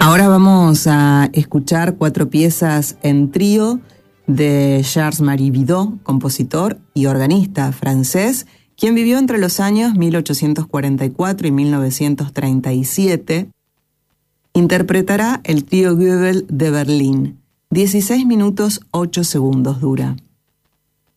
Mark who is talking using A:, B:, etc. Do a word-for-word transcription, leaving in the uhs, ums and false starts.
A: Ahora vamos a escuchar cuatro piezas en trío de Charles-Marie Widot, compositor y organista francés, quien vivió entre los años mil ochocientos cuarenta y cuatro y mil novecientos treinta y siete. Interpretará el trío Goebel de Berlín. dieciséis minutos ocho segundos dura.